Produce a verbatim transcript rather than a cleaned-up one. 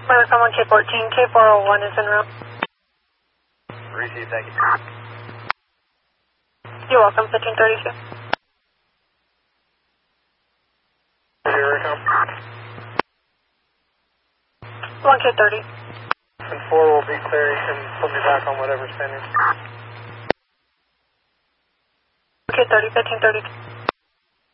American one K fourteen, K four oh one is en route. Receive, thank you. You're welcome, fifteen thirty-two. Here I come. one K thirty. And four will be clear, you can put me back on whatever's pending. one K thirty, fifteen thirty-two.